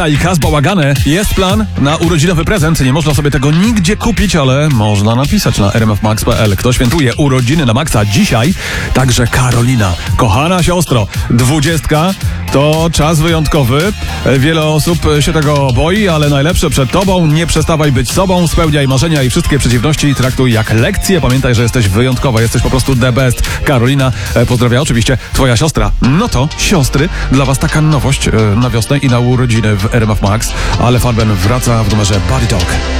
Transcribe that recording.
I Kaz Bałagane. Jest plan na urodzinowy prezent. Nie można sobie tego nigdzie kupić, ale można napisać na rmfmax.pl. Kto świętuje urodziny na Maxa dzisiaj? Także Karolina. Kochana siostro, 20 to czas wyjątkowy. Wiele osób się tego boi, ale najlepsze przed tobą. Nie przestawaj być sobą, spełniaj marzenia i wszystkie przeciwności traktuj jak lekcje. Pamiętaj, że jesteś wyjątkowa, jesteś po prostu the best. Karolina, pozdrawia oczywiście twoja siostra. No to, siostry, dla was taka nowość na wiosnę i na urodziny w RMF Max, ale Farben wraca w numerze Body Talk.